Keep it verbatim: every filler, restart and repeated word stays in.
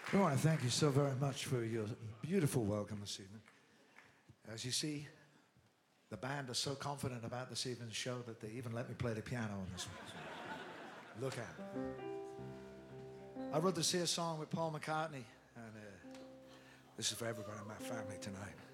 I want to thank you so very much for your beautiful welcome this evening. As you see, the band are so confident about this evening's show that they even let me play the piano on this one. So look out. I wrote this here song with Paul McCartney, and uh, this is for everybody in my family tonight.